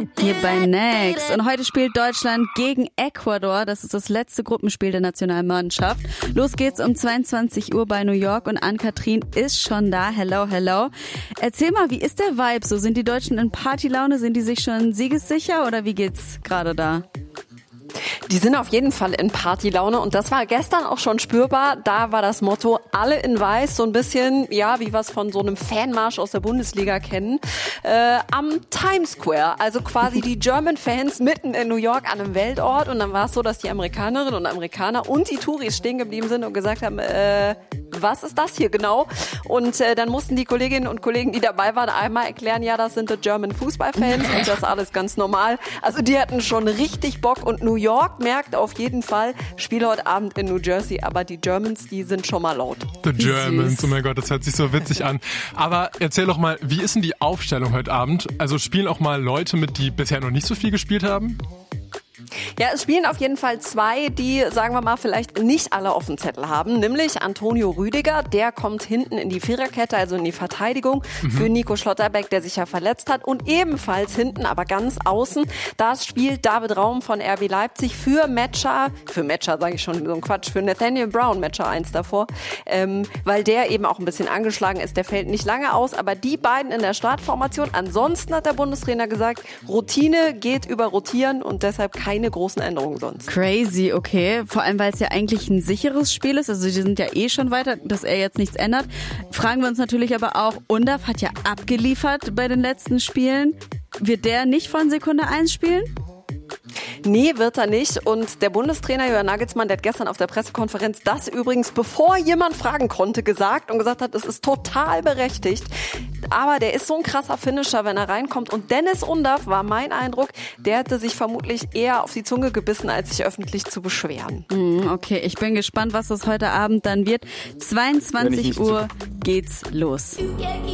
Hier bei Next. Und heute spielt Deutschland gegen Ecuador. Das ist das letzte Gruppenspiel der Nationalmannschaft. Los geht's um 22 Uhr bei New York und Ann-Kathrin ist schon da. Hello, hello. Erzähl mal, wie ist der Vibe so? Sind die Deutschen in Partylaune? Sind die sich schon siegessicher oder wie geht's gerade da? Die sind auf jeden Fall in Partylaune und das war gestern auch schon spürbar. Da war das Motto alle in weiß, so ein bisschen, ja, wie wir es von so einem Fanmarsch aus der Bundesliga kennen, am Times Square. Also quasi die German Fans mitten in New York an einem Weltort und dann war es so, dass die Amerikanerinnen und Amerikaner und die Touris stehen geblieben sind und gesagt haben, was ist das hier genau? Und dann mussten die Kolleginnen und Kollegen, die dabei waren, einmal erklären, ja, das sind die German Fußballfans und das ist alles ganz normal. Also die hatten schon richtig Bock und New York merkt auf jeden Fall, Spiel heute Abend in New Jersey, aber die Germans, die sind schon mal laut. The Germans, oh mein Gott, das hört sich so witzig an. Aber erzähl doch mal, wie ist denn die Aufstellung heute Abend? Also spielen auch mal Leute mit, die bisher noch nicht so viel gespielt haben? Ja, es spielen auf jeden Fall zwei, die, sagen wir mal, vielleicht nicht alle auf dem Zettel haben, nämlich Antonio Rüdiger, der kommt hinten in die Viererkette, also in die Verteidigung für Nico Schlotterbeck, der sich ja verletzt hat und ebenfalls hinten, aber ganz außen, das spielt David Raum von RB Leipzig für Nathaniel Brown, Matcher 1 davor, weil der eben auch ein bisschen angeschlagen ist, der fällt nicht lange aus, aber die beiden in der Startformation, ansonsten hat der Bundestrainer gesagt, Routine geht über Rotieren und deshalb keine großen Änderungen sonst. Crazy, okay. Vor allem, weil es ja eigentlich ein sicheres Spiel ist. Also die sind ja eh schon weiter, dass er jetzt nichts ändert. Fragen wir uns natürlich aber auch, Undav hat ja abgeliefert bei den letzten Spielen. Wird der nicht von Sekunde 1 spielen? Nee, wird er nicht. Und der Bundestrainer Julian Nagelsmann, der hat gestern auf der Pressekonferenz das übrigens, bevor jemand fragen konnte, gesagt und gesagt hat, es ist total berechtigt. Aber der ist so ein krasser Finisher, wenn er reinkommt. Und Dennis Undav war mein Eindruck, der hätte sich vermutlich eher auf die Zunge gebissen, als sich öffentlich zu beschweren. Okay, ich bin gespannt, was das heute Abend dann wird. 22 Uhr geht's los.